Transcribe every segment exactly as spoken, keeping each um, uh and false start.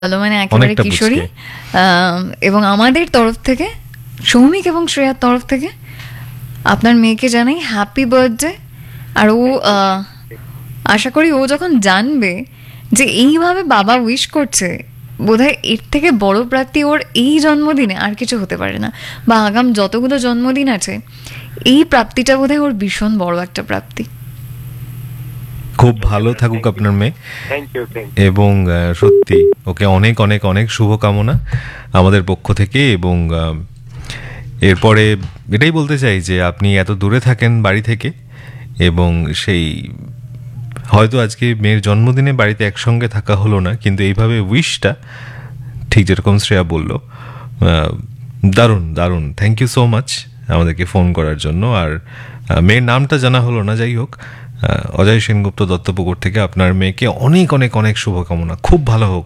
ভালো, মানে একেবারে কিশোরী। এবং আমাদের তরফ থেকে, সৌমিক এবং শ্রেয়ার তরফ থেকে আপনার মেয়েকে জানাই হ্যাপি বার্থডে। আর ও আশা করি ও যখন জানবে যে এইভাবে বাবা উইশ করছে, বোধহয় এর থেকে বড় প্রাপ্তি ওর এই জন্মদিনে আর কিছু হতে পারে না, বা আগাম যতগুলো জন্মদিন আছে এই প্রাপ্তিটা বোধহয় ওর ভীষণ বড় একটা প্রাপ্তি। খুব ভালো থাকুক আপনার মেয়ে, এবং সত্যি ওকে অনেক অনেক অনেক শুভকামনা আমাদের পক্ষ থেকে। এবং এরপরে এটাই বলতে চাই যে আপনি এত দূরে থাকেন বাড়ি থেকে, এবং সেই হয়তো আজকে মেয়ের জন্মদিনে বাড়িতে একসঙ্গে থাকা হলো না, কিন্তু এইভাবে উইশটা ঠিক যেরকম শ্রেয়া বলল, দারুণ দারুণ। থ্যাংক ইউ সো মাচ আমাদেরকে ফোন করার জন্য। আর মেয়ের নামটা জানা হলো না, যাই হোক, অজয় সেনগুপ্ত দত্তপুকুর থেকে আপনার মেয়েকে অনেক অনেক অনেক শুভকামনা, খুব ভালো হোক।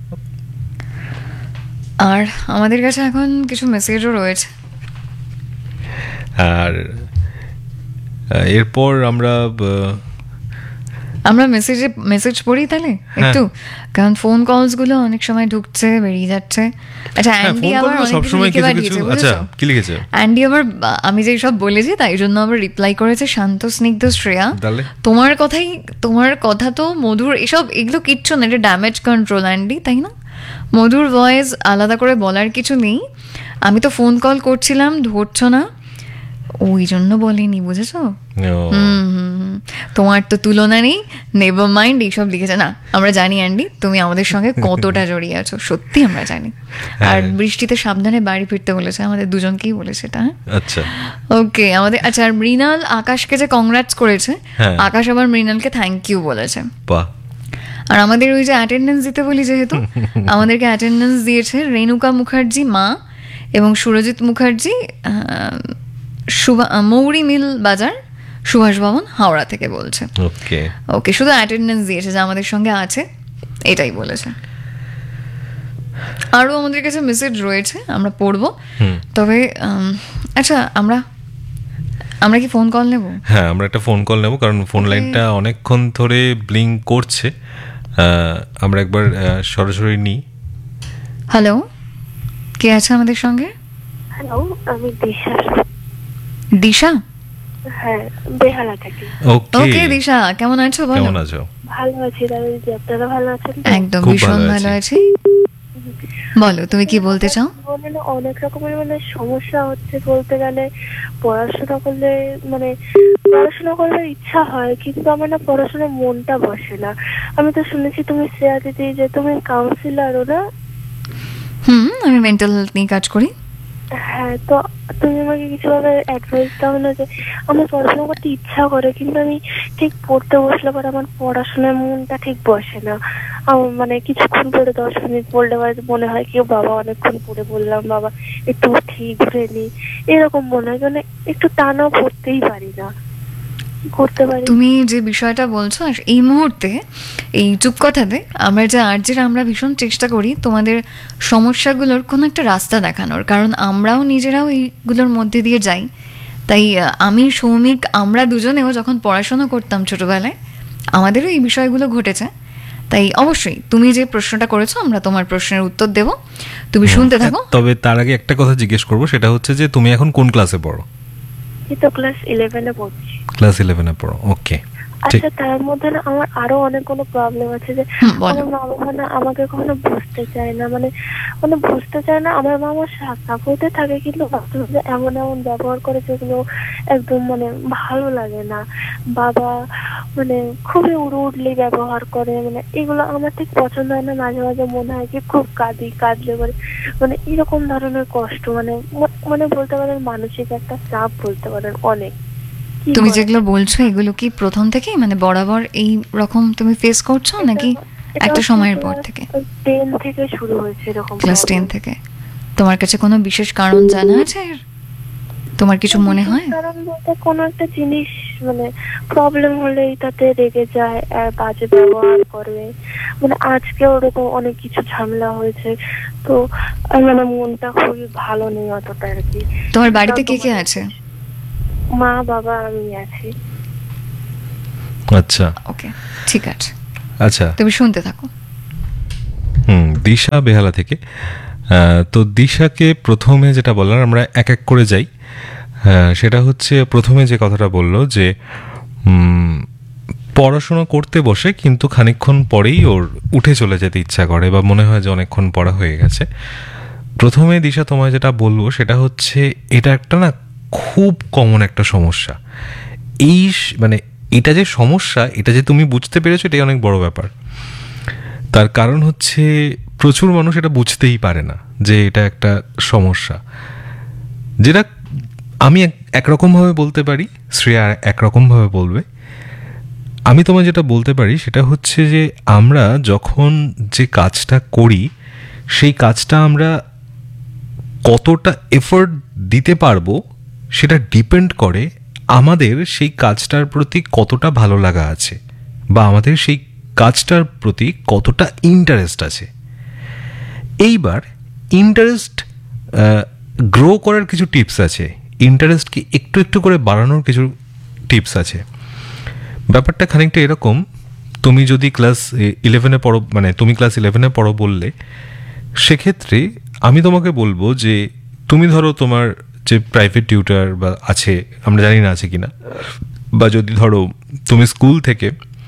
আর আমাদের কাছে এখন কিছু মেসেজও রয়েছে, আর এরপর আমরা আমরা মেসেজে মেসেজ পড়ি তাহলে একটু, কারণ ফোন কলস গুলো অনেক সময় ঢুকছে বেরিয়ে যাচ্ছে। আচ্ছা, অ্যান্ডি আবার অনেক কিছু লিখে পাঠিয়েছে, বুঝেছো? কি লিখেছে অ্যান্ডি আবার, আমি যেই সব বলেছি তাই জন্য আবার রিপ্লাই করেছে, শান্ত স্নিগ্ধ শ্রেয়া, তোমার কথাই, তোমার কথা তো মধুর, এসব এগুলো কিচ্ছু না, এটা ড্যামেজ কন্ট্রোল অ্যান্ডি, তাই না? মধুর ভয়েস আলাদা করে বলার কিছু নেই, আমি তো ফোন কল করছিলাম ধরছো না, ওই জন্য বলিনি, বুঝেছো? হুম, তোমার তো তুলনা নেই, নেভার মাইন্ড, এইসব লিখেছে। না, আমরা জানি অ্যান্ডি তুমি আমাদের সঙ্গে কতটা জড়িয়ে আছো, সত্যি আমরা জানি। আর বৃষ্টিতে সাবধানে বাড়ি ফিরতে বলেছে, আমাদের দুজনকেই বলেছে এটা। আচ্ছা, ওকে, আমাদের আচ্ছা, আর মৃণাল আকাশকে যে কংগ্রাটস করেছে, আকাশ আবার মৃণালকে থ্যাংক ইউ বলেছে। আর আমাদের ওই যে অ্যাটেন্ডেন্স দিতে বলি, যেহেতু আমাদেরকে অ্যাটেন্ডেন্স দিয়েছে রেণুকা মুখার্জি মা এবং সুরজিৎ মুখার্জি, মৌরি মিল বাজার, সুভাষ ভবন, হাওড়া থেকে বলছে। ওকে ওকে, শুধু অ্যাটেন্ডেন্স দিয়েছে, যে আমাদের সঙ্গে আছে এটাই বলেছে। আরও আমাদের কাছে মেসেজ রয়েছে, আমরা পড়বো। তবে আচ্ছা, আমরা আমরা কি ফোন কল নেব? হ্যাঁ, আমরা একটা ফোন কল নেব, কারণ ফোন লাইনটা অনেকক্ষণ ধরে ব্লিঙ্ক করছে। আমরা একবার সরাসরি নিই। হ্যালো, কে আছে আমাদের সঙ্গে? হ্যালো, আমি দিশা। দিশা? হ্যাঁ, বেহালা থেকে। ওকে দিশা, কেমন আছো? বলো। কেমন আছো? ভালো আছি দাদা, আপনারা ভালো আছেন? একদম ভীষণ ভালো আছি। বলো, তুমি কি বলতে চাও? মানে অনেক রকমের মানে সমস্যা হচ্ছে, বলতে গেলে পড়াশোনা করলে, মানে পড়াশোনা করলে ইচ্ছা হয়, কিন্তু আমার না পড়াশোনার মনটা বসে না। আমি তো শুনেছি তুমি শ্রেয়া দিদি, যে তুমি কাউন্সিলারও না? হুম, আমি মেন্টাল হেলথ নিয়ে কাজ করি। হ্যাঁ, তো তুমি আমাকে কিছুভাবে অ্যাডভাইস দাও না, যে আমার পড়াশোনা করতে ইচ্ছা করে, কিন্তু আমি ঠিক পড়তে বসলে পরে আমার পড়াশোনার মনটা ঠিক বসে না। আমার মানে কিছুক্ষণ পরে দশ মিনিট পড়লে মনে হয় কেউ বাবা অনেকক্ষণ পড়ে বললাম, বাবা একটু উঠি ঘুরে নি, এরকম মনে হয়, মানে একটু টানা পড়তেই পারি না, করতে পারি। তুমি যে বিষয়টা বলছো, এই মুহূর্তে এই চুপকথাতে আমরা যে আর্যেরা, আমরা ভীষণ চেষ্টা করি তোমাদের সমস্যাগুলোর কোনো একটা রাস্তা দেখানোর, কারণ আমরাও নিজেরাও এইগুলোর মধ্যে দিয়ে যাই। তাই আমি, সৌমিক, আমরা দুজনেও যখন পড়াশোনা করতাম ছোটবেলায়, আমাদেরও এই বিষয়গুলো ঘটেছে। তাই অবশ্যই তুমি যে প্রশ্নটা করেছো, আমরা তোমার প্রশ্নের উত্তর দেব, তুমি শুনতে থাকো। তবে তার আগে একটা কথা জিজ্ঞেস করবো, সেটা হচ্ছে যে তুমি এখন কোন ক্লাসে পড়ো? তো ক্লাস ইলেভেনে পড়ছি। ক্লাস ইলেভেনে পড়ো, ওকে। আচ্ছা, তার মধ্যে না আমার আরো অনেক কোনো প্রবলেম আছে, যে আমার মা বাবা না আমাকে কখনো বুঝতে চায় না, মানে মানে বুঝতে চায় না। আমার মা আমার সাপোর্টে থাকে, কিন্তু এমন এমন ব্যবহার করে যেগুলো একদম মানে ভালো লাগে না। বাবা মানে খুবই উড়ুউড়লি ব্যবহার করে, মানে এগুলো আমার ঠিক পছন্দ হয় না। মাঝে মাঝে মনে হয় যে খুব কাঁদি, কাঁদলে পরে মানে এরকম ধরনের কষ্ট, মানে মানে বলতে পারেন মানসিক একটা চাপ, বলতে পারেন অনেক। তুমি যেগুলো বলছো এগুলো কি প্রথম থেকেই, মানে বরাবর এই রকম তুমি ফেস করছো, নাকি একটা সময়ের পর থেকে? টেন থেকে শুরু হয়েছে এরকম। ক্লাস টেন থেকে? তোমার কাছে কোনো বিশেষ কারণ জানা আছে? তোমার কিছু মনে হয়? কারণ বলতে কোনো একটা জিনিস মানে প্রবলেম হলেই তাতে রেগে যায়, বাজে ব্যবহার করে। মানে আজকে ওরকম অনেক কিছু ঝামেলা হয়েছে, তো মানে মনটা খুবই ভালো নেই অতটা আর কি। তোমার বাড়িতে কে কে আছে? মা, বাবা, আমি আছি। আচ্ছা, ওকে, ঠিক আছে। আচ্ছা, তুমি শুনতে থাকো। হুম, দিশা বেহালা থেকে। তো দিশাকে প্রথমে যেটা বললাম, আমরা এক এক করে যাই। সেটা হচ্ছে প্রথমে যে কথাটা বললো যে পড়াশোনা করতে বসে কিন্তু খানিকক্ষণ পরেই ওর উঠে চলে যেতে ইচ্ছা করে বা মনে হয় যে অনেকক্ষণ পড়া হয়ে গেছে। প্রথমে দিশা তোমায় যেটা বলবো সেটা হচ্ছে এটা একটা না খুব কমন একটা সমস্যা। এই মানে এটা যে সমস্যা, এটা যে তুমি বুঝতে পেরেছো, এটাই অনেক বড় ব্যাপার। তার কারণ হচ্ছে প্রচুর মানুষ এটা বুঝতেই পারে না যে এটা একটা সমস্যা, যেটা আমি একরকমভাবে বলতে পারি, শ্রেয়া একরকমভাবে বলবে। আমি তোমায় যেটা বলতে পারি সেটা হচ্ছে যে আমরা যখন যে কাজটা করি সেই কাজটা আমরা কতটা এফোর্ট দিতে পারবো সেটা ডিপেন্ড করে আমাদের সেই কাজটার প্রতি কতটা ভালো লাগা আছে বা আমাদের সেই কাজটার প্রতি কতটা ইন্টারেস্ট আছে। এইবার ইন্টারেস্ট গ্রো করার কিছু টিপস আছে, ইন্টারেস্টকে একটু একটু করে বাড়ানোর কিছু টিপস আছে। ব্যাপারটা খানিকটা এরকম, তুমি যদি ক্লাস ইলেভেনে পড়ো, মানে তুমি ক্লাস ইলেভেনে পড়ো বললে, সেক্ষেত্রে আমি তোমাকে বলবো যে তুমি ধরো তোমার যে প্রাইভেট টিউটার বা আছে, আমরা জানি না আছে কিনা, বা যদি ধরো তুমি স্কুল থেকে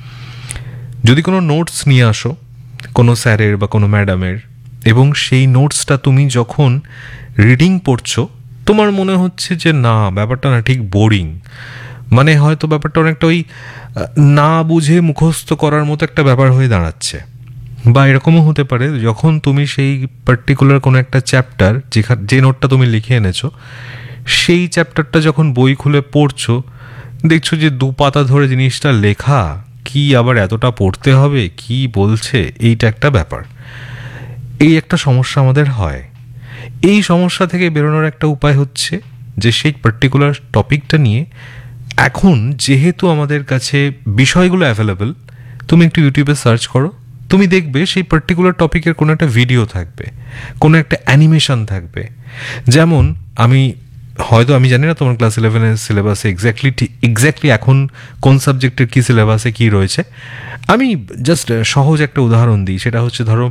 যদি কোনো নোটস নিয়ে আসো কোনো স্যারের বা কোনো ম্যাডামের, এবং সেই নোটসটা তুমি যখন রিডিং পড়ছো তোমার মনে হচ্ছে যে না ব্যাপারটা না ঠিক বোরিং, মানে হয়তো ব্যাপারটা অনেকটা ওই না বুঝে মুখস্থ করার মতো একটা ব্যাপার হয়ে দাঁড়াচ্ছে। বা এরকমও হতে পারে যখন তুমি সেই পার্টিকুলার কোনো একটা চ্যাপ্টার যেখানে যে নোটটা তুমি লিখে এনেছো সেই চ্যাপ্টারটা যখন বই খুলে পড়ছো দেখছো যে দু পাতা ধরে জিনিসটা লেখা, কি আবার এতটা পড়তে হবে, কি বলছে, এইটা একটা ব্যাপার। এই একটা সমস্যা আমাদের হয়। এই সমস্যা থেকে বেরোনোর একটা উপায় হচ্ছে যে সেই পার্টিকুলার টপিকটা নিয়ে এখন যেহেতু আমাদের কাছে বিষয়গুলো অ্যাভেলেবল, তুমি একটু ইউটিউবে সার্চ করো, তুমি দেখবে সেই পার্টিকুলার টপিকের কোনো একটা ভিডিও থাকবে, কোনো একটা অ্যানিমেশন থাকবে। যেমন আমি হয়তো আমি জানি না তোমার ক্লাস ইলেভেনের সিলেবাসে এক্স্যাক্টলি এক্স্যাক্টলি এখন কোন সাবজেক্টের কী সিলেবাসে কী রয়েছে। আমি জাস্ট সহজ একটা উদাহরণ দিই, সেটা হচ্ছে ধরো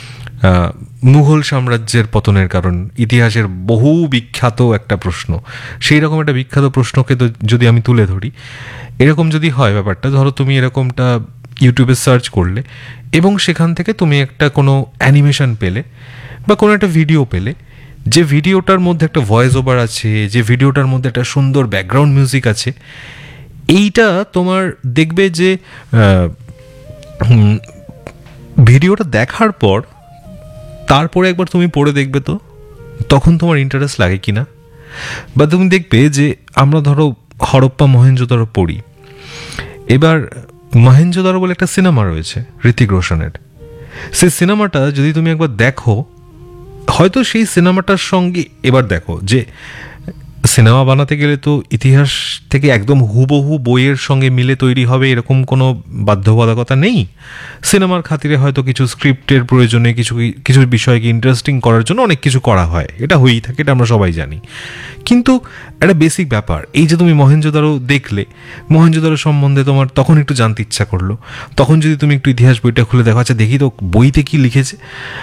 মুঘল সাম্রাজ্যের পতনের কারণ, ইতিহাসের বহু বিখ্যাত একটা প্রশ্ন, সেই রকম একটা বিখ্যাত প্রশ্নকে তো যদি আমি তুলে ধরি, এরকম যদি হয় ব্যাপারটা, ধরো তুমি এরকমটা ইউটিউবে সার্চ করলে এবং সেখান থেকে তুমি একটা কোনো অ্যানিমেশন পেলে বা কোনো একটা ভিডিও পেলে, যে ভিডিওটার মধ্যে একটা ভয়েস ওভার আছে, যে ভিডিওটার মধ্যে একটা সুন্দর ব্যাকগ্রাউন্ড মিউজিক আছে, এইটা তোমার দেখবে যে ভিডিওটা দেখার পর তারপরে একবার তুমি পড়ে দেখবে তো তখন তোমার ইন্টারেস্ট লাগে কি না। বা তুমি দেখবে যে আমরা ধরো হরপ্পা মহেঞ্জোদারো পড়ি, এবার মহেঞ্জোদারো বলে একটা সিনেমা রয়েছে ঋতিক রোশনের, সেই সিনেমাটা যদি তুমি একবার দেখো, হয়তো সেই সিনেমাটার সঙ্গে এবার দেখো যে সিনেমা বানাতে গেলে তো ইতিহাস থেকে একদম হুবহু বইয়ের সঙ্গে মিলে তৈরি হবে এরকম কোনো বাধ্যবাধকতা নেই। সিনেমার খাতিরে হয়তো কিছু স্ক্রিপ্টের প্রয়োজনে কিছু কিছু বিষয়কে ইন্টারেস্টিং করার জন্য অনেক কিছু করা হয়, এটা হয়েই থাকে, এটা আমরা সবাই জানি। কিন্তু একটা বেসিক ব্যাপার, এই যে তুমি মহেঞ্জোদারো দেখলে, মহেঞ্জোদারো সম্বন্ধে তোমার তখন একটু জানতে ইচ্ছা করলো, তখন যদি তুমি একটু ইতিহাস বইটা খুলে দেখো, আচ্ছা দেখি তো বইতে কি লিখেছে।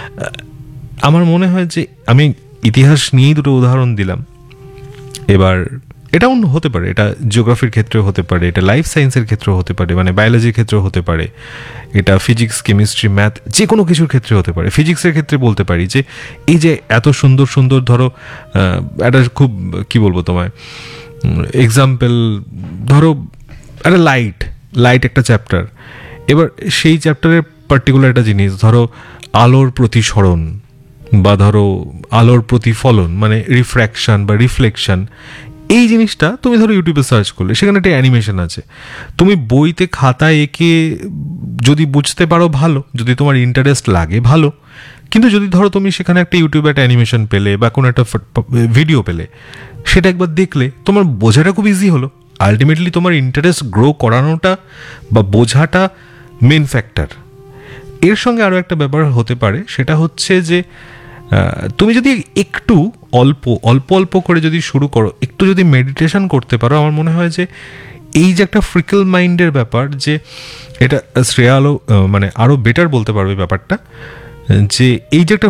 আমার মনে হয় যে আমি ইতিহাস নিয়েই দুটো উদাহরণ দিলাম, এবার এটা অন্য হতে পারে, এটা জিওগ্রাফির ক্ষেত্রেও হতে পারে, এটা লাইফ সায়েন্সের ক্ষেত্রেও হতে পারে, মানে বায়োলজির ক্ষেত্রেও হতে পারে, এটা ফিজিক্স কেমিস্ট্রি ম্যাথ যে কোনো কিছুর ক্ষেত্রে হতে পারে। ফিজিক্সের ক্ষেত্রে বলতে পারি যে এই যে এত সুন্দর সুন্দর ধরো একটা খুব কি বলবো তোমায় এক্সাম্পল, ধরো একটা লাইট লাইট একটা চ্যাপ্টার, এবার সেই চ্যাপ্টারের পার্টিকুলার একটা জিনিস, ধরো আলোর প্রতিসরণ বা ধরো আলোর প্রতিফলন, মানে রিফ্র্যাকশন বা রিফ্লেকশন, এই জিনিসটা তুমি ধরো ইউটিউবে সার্চ করলে সেখানে একটা অ্যানিমেশন আছে, তুমি বইতে খাতায় এঁকে যদি বুঝতে পারো ভালো, যদি তোমার ইন্টারেস্ট লাগে ভালো, কিন্তু যদি ধরো তুমি সেখানে একটা ইউটিউবে একটা অ্যানিমেশন পেলে বা কোনো একটা ভিডিও পেলে, সেটা একবার দেখলে তোমার বোঝাটা খুব ইজি হলো। আলটিমেটলি তোমার ইন্টারেস্ট গ্রো করানোটা বা বোঝাটা মেন ফ্যাক্টর। এর সঙ্গে আরও একটা ব্যাপার হতে পারে, সেটা হচ্ছে যে তুমি যদি একটু অল্প অল্প অল্প করে যদি শুরু করো, একটু যদি মেডিটেশন করতে পারো, আমার মনে হয় যে এই যে একটা ফ্রিকল মাইন্ডের ব্যাপার, যে এটা শ্রেয়া আলো মানে আরও বেটার বলতে পারবে ব্যাপারটা, যে এই যে একটা